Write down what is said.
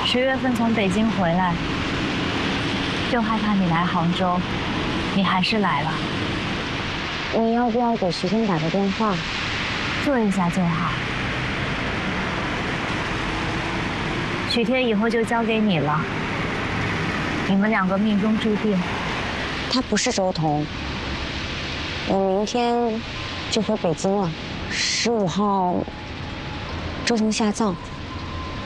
10月份从北京回来，就害怕你来杭州，你还是来了。 你要不要给徐天打个电话？ 做一下就好。许天以后就交给你了，你们两个命中注定。 他不是周彤，我明天就回北京了，15号周彤下葬。